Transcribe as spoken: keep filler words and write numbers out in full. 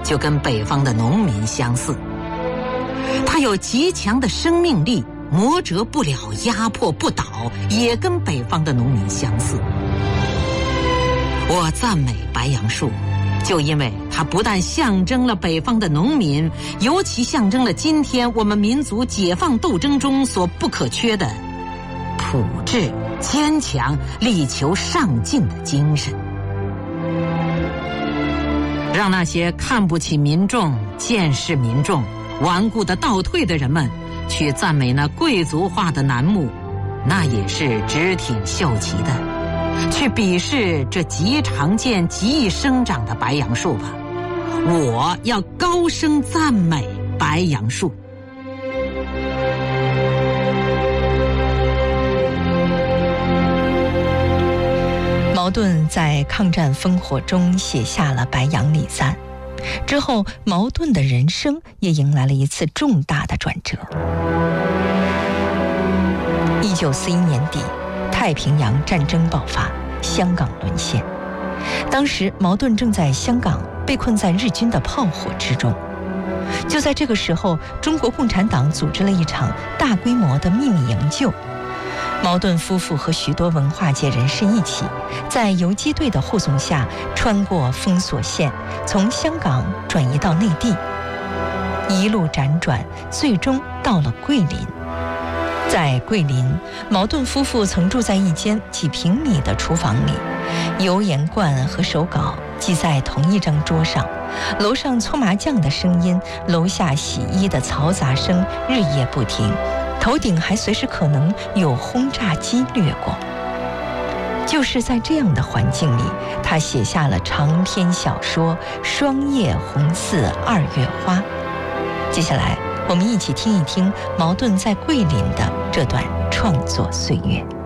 就跟北方的农民相似，它有极强的生命力，磨折不了，压迫不倒，也跟北方的农民相似。我赞美白杨树，就因为它不但象征了北方的农民，尤其象征了今天我们民族解放斗争中所不可缺的朴质、坚强、力求上进的精神。让那些看不起民众、见识民众、顽固的倒退的人们去赞美那贵族化的楠木，那也是直挺秀奇的。去鄙视这极常见、极易生长的白杨树吧。我要高声赞美白杨树。 茅盾在抗战烽火中写下了《白杨礼赞》，之后茅盾的人生也迎来了一次重大的转折。一九四一年底，太平洋战争爆发，香港沦陷。当时茅盾正在香港被困在日军的炮火之中。就在这个时候，中国共产党组织了一场大规模的秘密营救。茅盾夫妇和许多文化界人士一起，在游击队的护送下，穿过封锁线，从香港转移到内地，一路辗转，最终到了桂林。在桂林，茅盾夫妇曾住在一间几平米的厨房里，油盐罐和手稿记在同一张桌上，楼上搓麻将的声音，楼下洗衣的嘈杂声日夜不停，头顶还随时可能有轰炸机掠过。就是在这样的环境里，他写下了长篇小说《霜叶红似二月花》。接下来我们一起听一听茅盾在桂林的这段创作岁月。